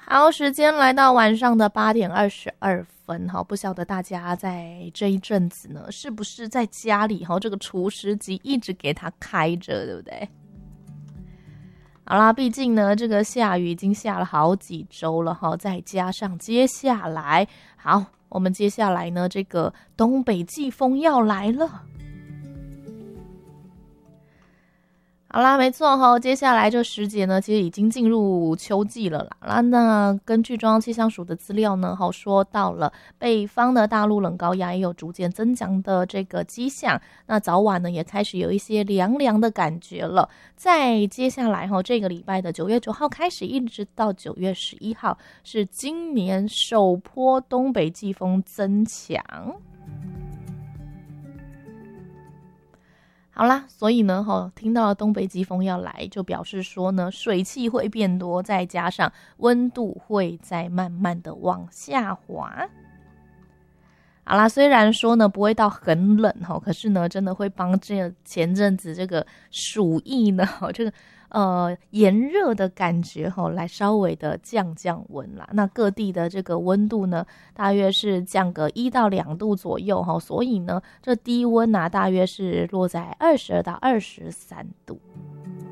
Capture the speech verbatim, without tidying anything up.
好，时间来到晚上的八点二十二分，哈，不晓得大家在这一阵子呢，是不是在家里哈，这个除湿机一直给它开着，对不对？好啦，毕竟呢，这个下雨已经下了好几周了哈，再加上接下来，好，我们接下来呢，这个东北季风要来了。好啦，没错哈，接下来这时节呢，其实已经进入秋季了啦。那根据中央气象署的资料呢，哈，说到了北方的大陆冷高压也有逐渐增强的这个迹象，那早晚呢也开始有一些凉凉的感觉了。在接下来哈，这个礼拜的九月九号开始，一直到九月十一号，是今年首波东北季风增强。好啦，所以呢，哈，听到了东北季风要来，就表示说呢，水汽会变多，再加上温度会再慢慢的往下滑。好啦，虽然说呢不会到很冷哈，可是呢，真的会帮这前阵子这个暑意呢，这个呃炎热的感觉哈，来稍微的降降温啦。那各地的这个温度呢，大约是降个一到两度左右哈，所以呢，这低温啊，大约是落在二十二到二十三度。